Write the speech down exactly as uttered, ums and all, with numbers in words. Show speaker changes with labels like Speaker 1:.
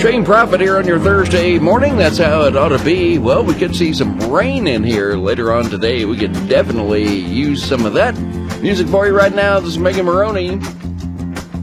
Speaker 1: Shane Prophet here on your Thursday morning. That's how it ought to be. Well, we could see some rain in here later on today. We could definitely use some of that. Music for you right now. This is Megan Maroney.